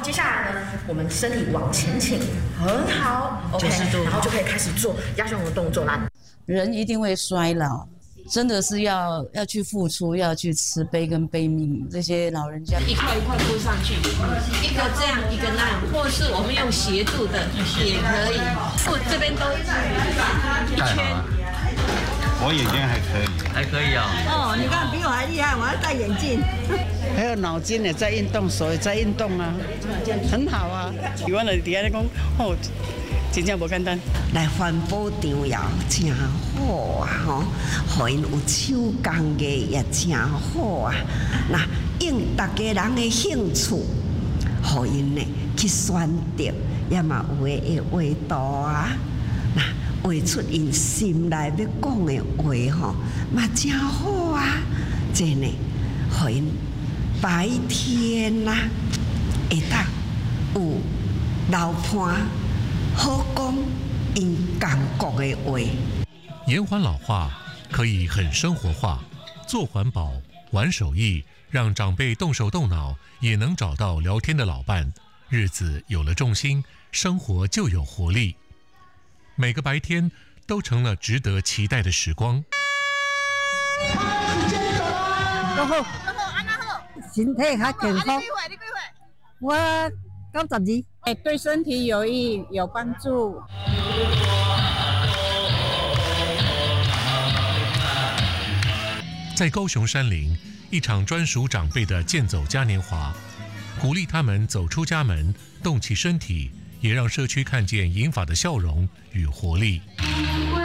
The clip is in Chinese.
接下来呢，我们身体往前倾，很好 ，OK， 然后就可以开始做压胸的动作啦。 人一定会衰老，真的是要去付出，要去慈悲跟悲悯这些老人家， 一块一块铺上去，一个这样一个那样，或是我们用斜度的也可以。我这边都一圈。 我眼睛还可以啊。 哦，你看比我还厉害，我要戴眼镜。 还有脑筋也在运动，手也在运动啊，很好啊。有完了底下讲，哦，真正无简单。 来环保场也真好啊，吼，互因有手工艺也真好啊。那应大家人的兴趣，互因呢去选择，也嘛有诶会画图啊，那画出因心内要讲的话吼，嘛真好啊。真呢，互因白天啦，会当有流伴好讲因感觉的话。 延缓老化可以很生活化，做环保、玩手艺，让长辈动手动脑，也能找到聊天的老伴，日子有了重心，生活就有活力。每个白天都成了值得期待的时光。 身体较健康。我92，对身体有益，有帮助。 在高雄山林，一场专属长辈的健走嘉年华，鼓励他们走出家门，动起身体，也让社区看见银发的笑容与活力。